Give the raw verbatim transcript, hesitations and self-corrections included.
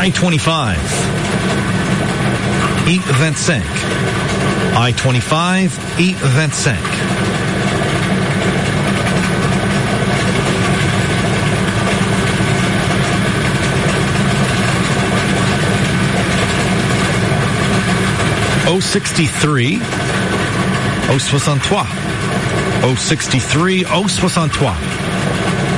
I twenty-five, E vingt-cinq. I twenty-five, E vingt-cinq. O sixty-three, O soixante-trois. O sixty-three, O soixante-trois.